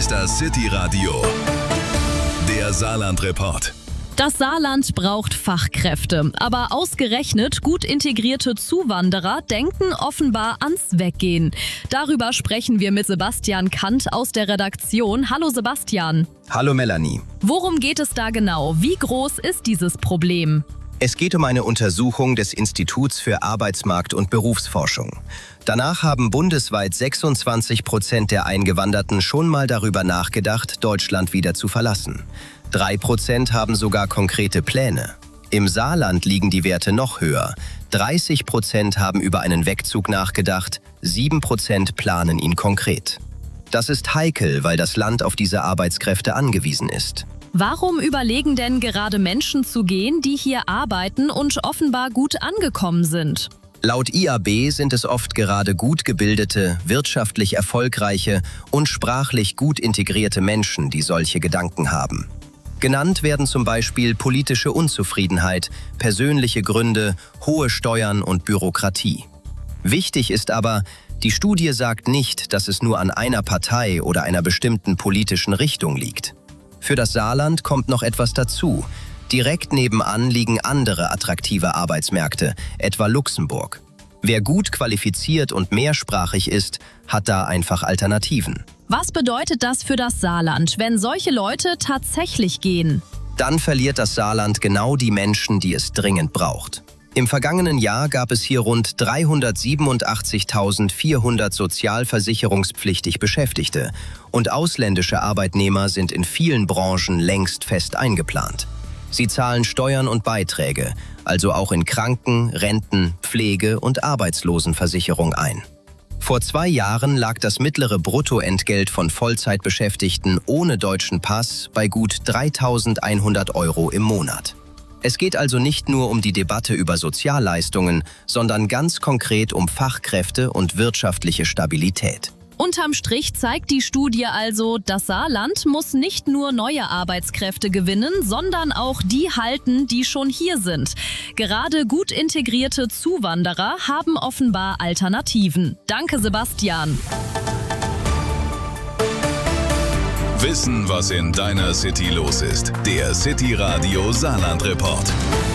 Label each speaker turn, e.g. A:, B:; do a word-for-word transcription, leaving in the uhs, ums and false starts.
A: ist das City Radio, der Saarland-Report.
B: Das Saarland braucht Fachkräfte, aber ausgerechnet gut integrierte Zuwanderer denken offenbar ans Weggehen. Darüber sprechen wir mit Sebastian Kant aus der Redaktion. Hallo Sebastian.
C: Hallo Melanie.
B: Worum geht es da genau? Wie groß ist dieses Problem?
C: Es geht um eine Untersuchung des Instituts für Arbeitsmarkt- und Berufsforschung. Danach haben bundesweit sechsundzwanzig Prozent der Eingewanderten schon mal darüber nachgedacht, Deutschland wieder zu verlassen. Drei Prozent haben sogar konkrete Pläne. Im Saarland liegen die Werte noch höher. dreißig Prozent haben über einen Wegzug nachgedacht, sieben Prozent planen ihn konkret. Das ist heikel, weil das Land auf diese Arbeitskräfte angewiesen ist.
B: Warum überlegen denn gerade Menschen zu gehen, die hier arbeiten und offenbar gut angekommen sind?
C: Laut I A B sind es oft gerade gut gebildete, wirtschaftlich erfolgreiche und sprachlich gut integrierte Menschen, die solche Gedanken haben. Genannt werden zum Beispiel politische Unzufriedenheit, persönliche Gründe, hohe Steuern und Bürokratie. Wichtig ist aber, die Studie sagt nicht, dass es nur an einer Partei oder einer bestimmten politischen Richtung liegt. Für das Saarland kommt noch etwas dazu. Direkt nebenan liegen andere attraktive Arbeitsmärkte, etwa Luxemburg. Wer gut qualifiziert und mehrsprachig ist, hat da einfach Alternativen.
B: Was bedeutet das für das Saarland, wenn solche Leute tatsächlich gehen?
C: Dann verliert das Saarland genau die Menschen, die es dringend braucht. Im vergangenen Jahr gab es hier rund dreihundertsiebenundachtzigtausendvierhundert sozialversicherungspflichtig Beschäftigte und ausländische Arbeitnehmer sind in vielen Branchen längst fest eingeplant. Sie zahlen Steuern und Beiträge, also auch in Kranken-, Renten-, Pflege- und Arbeitslosenversicherung ein. Vor zwei Jahren lag das mittlere Bruttoentgelt von Vollzeitbeschäftigten ohne deutschen Pass bei gut dreitausendeinhundert Euro im Monat. Es geht also nicht nur um die Debatte über Sozialleistungen, sondern ganz konkret um Fachkräfte und wirtschaftliche Stabilität.
B: Unterm Strich zeigt die Studie also, das Saarland muss nicht nur neue Arbeitskräfte gewinnen, sondern auch die halten, die schon hier sind. Gerade gut integrierte Zuwanderer haben offenbar Alternativen. Danke, Sebastian.
A: Wissen, was in deiner City los ist. Der City Radio Saarland-Report.